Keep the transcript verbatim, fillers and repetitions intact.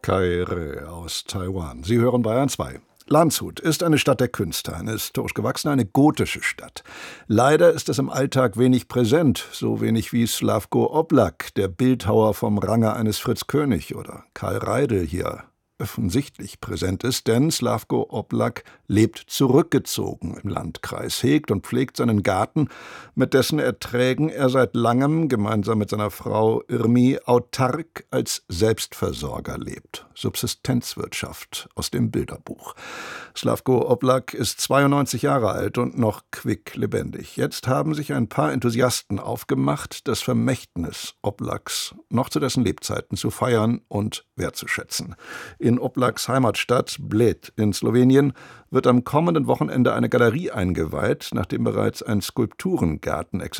Kai Reh aus Taiwan. Sie hören Bayern zwei. Landshut ist eine Stadt der Künste, eine historisch gewachsene, eine gotische Stadt. Leider ist es im Alltag wenig präsent, so wenig wie Slavko Oblak, der Bildhauer vom Range eines Fritz König, oder Karl Reidel hier offensichtlich präsent ist, denn Slavko Oblak lebt zurückgezogen im Landkreis, hegt und pflegt seinen Garten, mit dessen Erträgen er seit langem gemeinsam mit seiner Frau Irmi autark als Selbstversorger lebt. Subsistenzwirtschaft aus dem Bilderbuch. Slavko Oblak ist zweiundneunzig Jahre alt und noch quicklebendig. Jetzt haben sich ein paar Enthusiasten aufgemacht, das Vermächtnis Oblaks noch zu dessen Lebzeiten zu feiern und wertzuschätzen. In Oblaks Heimatstadt Bled in Slowenien wird am kommenden Wochenende eine Galerie eingeweiht, nachdem bereits ein Skulpturengarten existiert.